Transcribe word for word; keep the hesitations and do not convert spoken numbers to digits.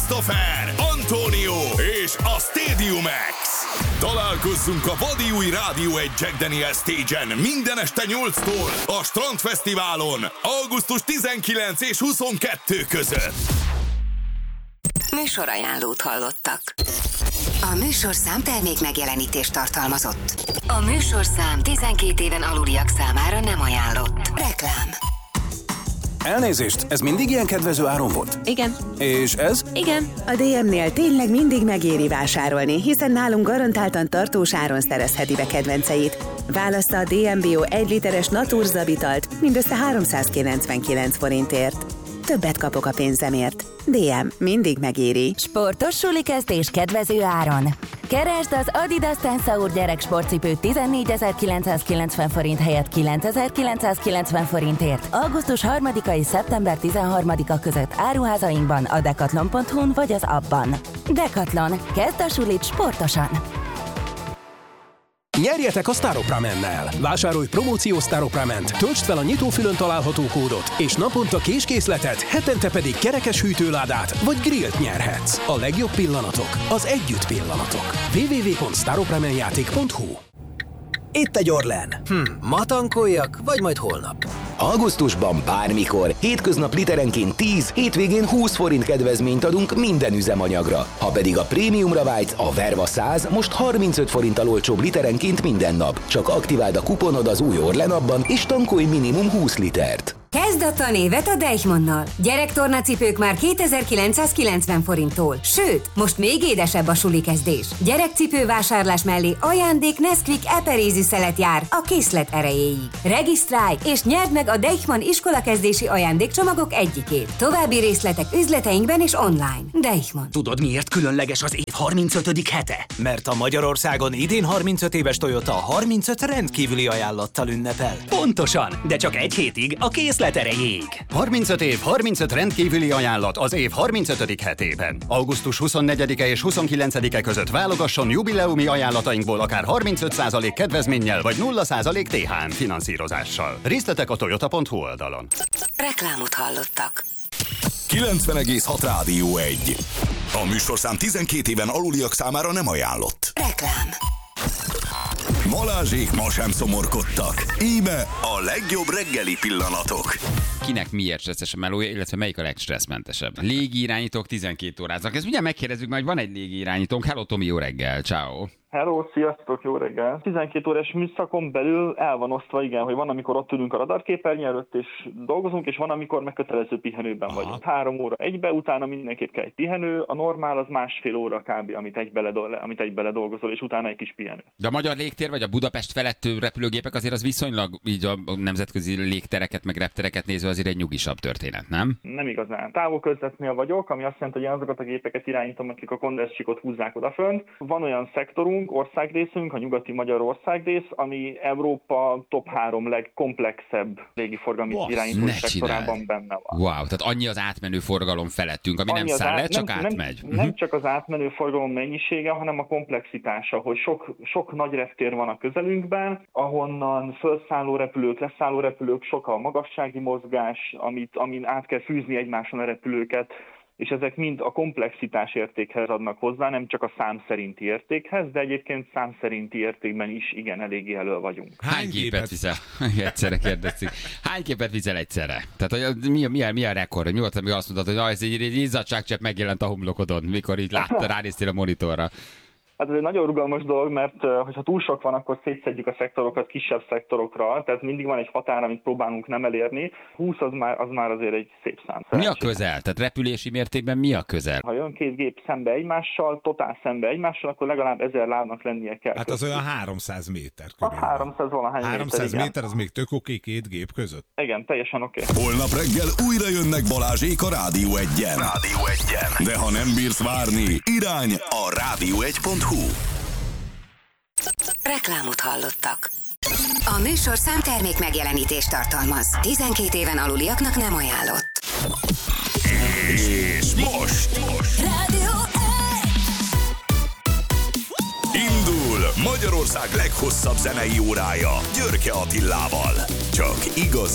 Christopher, Antonio és a Stadium X. Találkozzunk a vadi új Rádió egy Jack Daniel's Stage-en minden este nyolctól a Strandfesztiválon augusztus tizenkilencedike és huszonkettedike között. Műsorajánlót hallottak. A műsorszám termék megjelenítést tartalmazott. A műsorszám tizenkét éven aluliak számára nem ajánlott. Reklám. Elnézést, ez mindig ilyen kedvező áron volt? Igen. És ez? Igen. A dé em-nél tényleg mindig megéri vásárolni, hiszen nálunk garantáltan tartós áron szerezheti be kedvenceit. Válassza a dé em Bio egy literes Naturzabitalt mindössze háromszázkilencvenkilenc forintért. Többet kapok a pénzemért. dé em mindig megéri. Sportos sulikezdés kedvező áron. Keresd az Adidas Tensaur gyereksportcipőt tizennégyezer-kilencszázkilencven forint helyett kilencezer-kilencszázkilencven forintért augusztus harmadika és szeptember tizenharmadika között áruházainkban, a decathlon pont hu-n vagy az appban. Decathlon. Kezd a sulit sportosan! Nyerjetek a Staropramennel! Vásárolj promóciós Staroprament, töltsd fel a nyitófülön található kódot, és naponta késkészletet, hetente pedig kerekes hűtőládát vagy grillt nyerhetsz. A legjobb pillanatok, az együtt pillanatok. double-u double-u double-u pont staropramenjáték pont hu. Itt egy Orlen. Hm, ma tankoljak, vagy majd holnap? Augusztusban bármikor, hétköznap literenként tíz, hétvégén húsz forint kedvezményt adunk minden üzemanyagra. Ha pedig a prémiumra vágysz, a Verva száz most harmincöt forinttal olcsóbb literenként minden nap. Csak aktiváld a kuponod az új Orlen appban, és tankolj minimum húsz litert. Kezd a tanévet a Deichmannnal. Gyerektornacipők már kétezer-kilencszázkilencven forinttól. Sőt, most még édesebb a sulikezdés. Gyerekcipő vásárlás mellé ajándék Nesquik Eperézi szelet jár a készlet erejéig. Regisztrálj és nyerd meg a Deichmann iskolakezdési ajándékcsomagok egyikét. További részletek üzleteinkben és online. Deichmann. Tudod, miért különleges az év harmincötödik hete? Mert a Magyarországon idén harmincöt éves Toyota harmincöt rendkívüli ajánlattal ünnepel. Pontosan, de csak egy hétig a készlet erejéig. harmincöt év, harmincöt rendkívüli ajánlat az év harmincötödik hetében. augusztus huszonnegyedike és huszonkilencedike között válogasson jubileumi ajánlatainkból akár harmincöt százalék kedvezménnyel vagy nulla százalék té há em finanszírozással. Részletek a toyota pont hu oldalon. Reklámot hallottak. kilencven egész hat Rádió egy. A műsorszám tizenkét éven aluliak számára nem ajánlott. Reklám. Balázsék ma sem szomorkodtak. Íme a legjobb reggeli pillanatok. Kinek miért stresszes a melója, illetve melyik a legstresszmentesebb? Légirányítók tizenkét óráznak. Ezt ugye megkérdezzük, mert van egy légirányítónk. Hello Tomi, jó reggel, ciao. Hello, sziasztok, jó reggel! tizenkét órás műszakon belül el van osztva, igen, hogy van, amikor ott ülünk a radarképernyő előtt és dolgozunk, és van, amikor megkötelező pihenőben Aha. vagyunk. Három óra egybe, utána mindenképp kell egy pihenő, a normál az másfél óra kb. amit egybe, amit egybe ledolgozol, és utána egy kis pihenő. De a magyar légtér vagy a Budapest felett repülőgépek azért az viszonylag így a nemzetközi légtereket meg reptereket nézve azért egy nyugisabb történet, nem? Nem igazán. Távol-közvetnél vagyok, ami azt jelenti, hogy azokat a gépeket irányítom, akik a kondenszcsikot húzzák odafönt. Van olyan szektorunk, országrészünk, a nyugati magyar országrész, ami Európa top három legkomplexebb légiforgalmi wow, irányító szektorában benne van. Wow, tehát annyi az átmenő forgalom felettünk, ami annyi nem száll le, csak nem, átmegy. Nem, nem csak az átmenő forgalom mennyisége, hanem a komplexitása, hogy sok, sok nagy reptér van a közelünkben, ahonnan felszálló repülők, leszálló repülők, sok a magassági mozgás, amit, amin át kell fűzni egymáson a repülőket, és ezek mind a komplexitás értékhez adnak hozzá, nem csak a szám szerinti értékhez, de egyébként szám szerinti értékben is igen, eléggé elő vagyunk. Hány képet viszel? Egyszerre kérdeztük. Hány képet viszel egyszerre? Tehát mi a, mi a, mi a rekord? Nyugodtan még azt mondod, hogy ah, ez egy, egy izzadságcsepp megjelent a homlokodon, mikor így látta, ránéztél a monitorra. Hát ez egy nagyon rugalmas dolog, mert hogyha túl sok van, akkor szétszedjük a szektorokat kisebb szektorokra, tehát mindig van egy határ, amit próbálunk nem elérni. húsz az már, az már azért egy szép szám. Mi a közel? Tehát repülési mértékben mi a közel? Ha jön két gép szembe egymással, totál szembe egymással, akkor legalább ezer lábnak lennie kell. Hát az olyan háromszáz méter körül. A háromszáz valahány háromszáz méter, méter, az még tök oké két gép között? Igen, teljesen oké. Okay. Holnap reggel újra jönnek Balázsék a Rádió egyen. Rádió egyen. De ha nem bírsz várni, irány a rádió egy pont hu. Reklámot hallottak. A műsorszám termék megjelenítést tartalmaz. tizenkét éven aluliaknak nem ajánlott. És most, most. Rádió indul Magyarország leghosszabb zenei órája Györke Attilával. Csak igazi